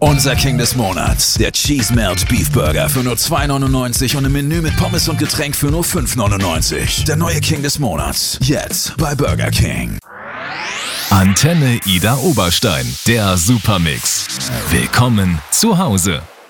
Unser King des Monats. Der Cheese Melt Beef Burger für nur 2,99 und im Menü mit Pommes und Getränk für nur 5,99. Der neue King des Monats. Jetzt bei Burger King. Antenne Ida Oberstein, der Supermix. Willkommen zu Hause.